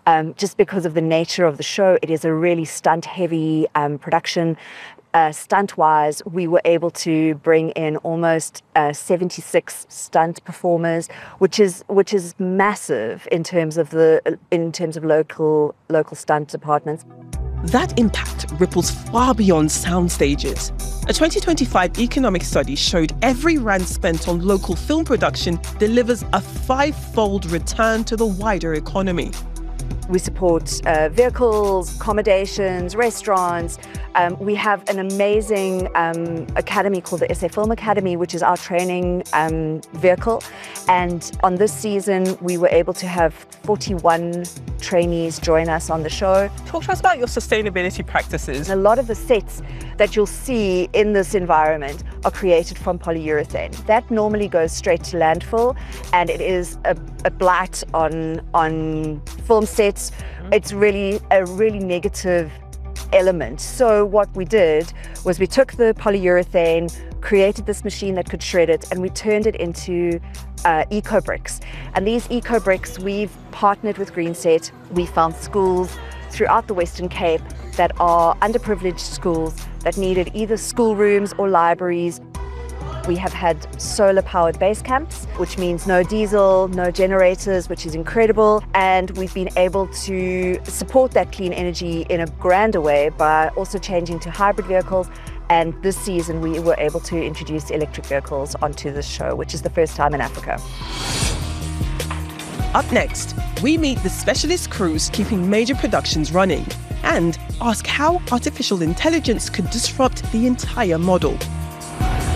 Just because of the nature of the show, it is a really stunt-heavy production. Stunt-wise, we were able to bring in almost 76 stunt performers, which is massive in terms of local stunt departments. That impact ripples far beyond sound stages. A 2025 economic study showed every rand spent on local film production delivers a 5-fold return to the wider economy. We support vehicles, accommodations, restaurants. We have an amazing academy called the SA Film Academy, which is our training vehicle. And on this season, we were able to have 41 trainees join us on the show. Talk to us about your sustainability practices. A lot of the sets that you'll see in this environment are created from polyurethane. That normally goes straight to landfill, and it is a blight on film sets. It's really a negative element. So what we did was we took the polyurethane, created this machine that could shred it, and we turned it into eco bricks. And these eco bricks, we've partnered with GreenSet. We found schools throughout the Western Cape that are underprivileged schools that needed either schoolrooms or libraries. We have had solar-powered base camps, which means no diesel, no generators, which is incredible. And we've been able to support that clean energy in a grander way by also changing to hybrid vehicles. And this season, we were able to introduce electric vehicles onto the show, which is the first time in Africa. Up next, we meet the specialist crews keeping major productions running and ask how artificial intelligence could disrupt the entire model.